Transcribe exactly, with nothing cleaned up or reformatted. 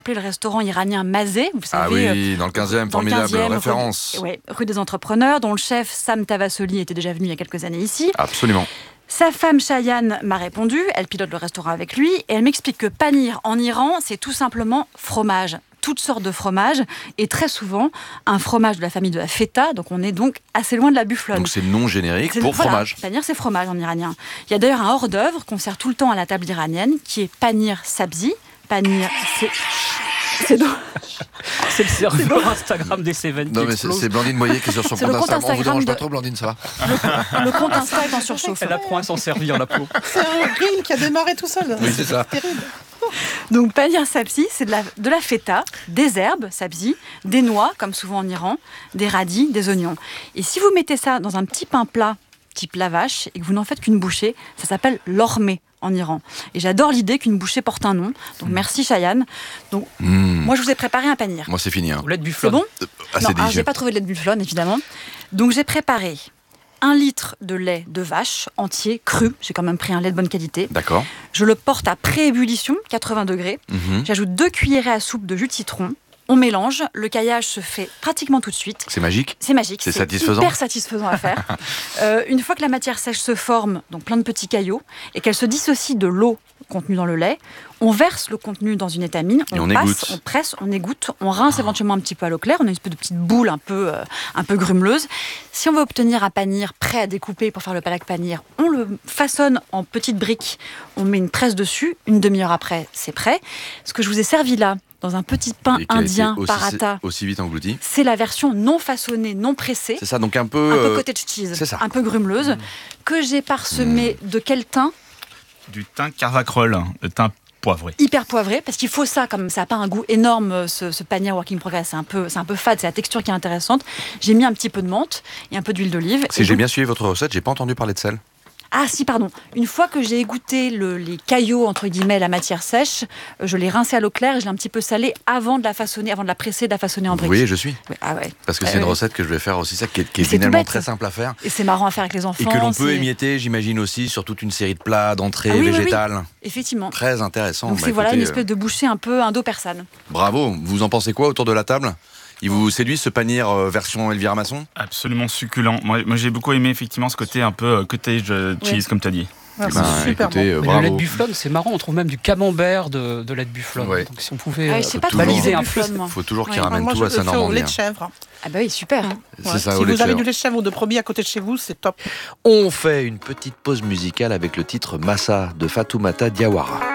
Le restaurant iranien Mazé, vous savez. Ah oui, dans le quinzième, dans le formidable quinzième, référence. Rue, ouais, rue des Entrepreneurs, dont le chef Sam Tavassoli était déjà venu il y a quelques années ici. Absolument. Sa femme Cheyenne m'a répondu, elle pilote le restaurant avec lui, et elle m'explique que panir en Iran, c'est tout simplement fromage. Toutes sortes de fromages, et très souvent un fromage de la famille de la feta, donc on est donc assez loin de la bufflone. Donc c'est le nom générique C'est- pour voilà, fromage. Panir, c'est fromage en iranien. Il y a d'ailleurs un hors-d'œuvre qu'on sert tout le temps à la table iranienne, qui est panir sabzi. Panir, c'est... C'est donc... C'est le serveur Instagram des Seven qui Non mais c'est, explose. c'est Blandine Moyer qui est sur son C'est compte le compte Instagram. On vous Instagram dérange pas de- trop, Blandine, ça va? Le compte Insta est en surchauffe. Elle apprend à s'en servir, la peau. C'est un grill qui a démarré tout seul. Oui, c'est ça. Terrible. Donc panir sabzi, c'est de la, de la feta, des herbes sabzi, des noix, comme souvent en Iran, des radis, des oignons. Et si vous mettez ça dans un petit pain plat, type lavache, et que vous n'en faites qu'une bouchée, ça s'appelle l'ormé en Iran. Et j'adore l'idée qu'une bouchée porte un nom. Donc merci Cheyenne. Donc Mmh. moi je vous ai préparé un panir. Moi c'est fini. Hein. Ou lait de C'est bufflone. bon? Ah, Non, c'est alors, délicieux. j'ai pas trouvé de lait de bufflone, évidemment. Donc, j'ai préparé un litre de lait de vache entier, cru. J'ai quand même pris un lait de bonne qualité. D'accord. Je le porte à pré-ébullition, quatre-vingts degrés. Mhm. J'ajoute deux cuillerées à soupe de jus de citron. On mélange. Le caillage se fait pratiquement tout de suite. C'est magique. C'est magique. C'est satisfaisant. hyper satisfaisant à faire. Euh, une fois que la matière sèche se forme, donc plein de petits caillots, et qu'elle se dissocie de l'eau contenue dans le lait, on verse le contenu dans une étamine, Et on passe, égoutte. on presse, on égoutte, on rince éventuellement un petit peu à l'eau claire, on a une espèce de petite boule un peu, euh, un peu grumeleuse. Si on veut obtenir un panir prêt à découper pour faire le palak panir, on le façonne en petites briques, on met une presse dessus, une demi-heure après, c'est prêt. Ce que je vous ai servi là, dans un petit pain Et qui a été indien, aussi, paratha, aussi vite englouti. c'est la version non façonnée, non pressée, C'est ça, donc un peu. un peu euh, cottage cheese, c'est ça. un peu grumeleuse, que j'ai parsemé de quel thym? Du thym carvacrol, le thym poivré. Hyper poivré, parce qu'il faut ça, comme ça n'a pas un goût énorme, ce, ce panier Working Progress, c'est un peu, c'est un peu fade, c'est la texture qui est intéressante. J'ai mis un petit peu de menthe et un peu d'huile d'olive. Si Et j'ai donc- bien suivi votre recette, j'ai pas entendu parler de sel. Ah si, pardon. Une fois que j'ai égoutté le- les caillots, entre guillemets, la matière sèche, euh, je l'ai rincé à l'eau claire et je l'ai un petit peu salé avant de la façonner, avant de la presser, de la façonner en Vous briques. voyez, je suis. Ouais, Ah ouais. Parce que Ah c'est une ouais. recette que je vais faire aussi, ça qui est, qui est C'est tout finalement bête. très simple à faire. Et c'est marrant à faire avec les enfants. Et que l'on peut c'est- émietter, j'imagine aussi, sur toute une série de plats, d'entrées Ah oui, oui, oui. végétales. Effectivement. Très intéressant. Donc Bah, c'est voilà écoutez, une espèce de bouchée un peu indo-persane. euh, Bravo. Vous en pensez quoi autour de la table? Il vous séduit ce panir euh, version Elvira Masson? Absolument succulent. Moi, moi j'ai beaucoup aimé effectivement ce côté un peu euh, cottage euh, cheese, Oui. comme tu as dit. Ah, Eh ben, c'est super écoutez, bon. euh, Mais le lait de bravo. bufflone, c'est marrant, on trouve même du camembert de, de lait de bufflone. Ouais. Donc si on pouvait Ah, euh, je sais pas toujours- trop baliser les un bufflons, peu. moi. Faut toujours qu'il Ouais. ramène Moi, tout je à le sa fais au Normandie. lait hein. de chèvre. Ah bah oui, super. C'est Ouais. ça, Si au lait vous de avez chèvre. du lait de chèvre ou de brebis à côté de chez vous, c'est top. On fait une petite pause musicale avec le titre Massa de Fatoumata Diawara.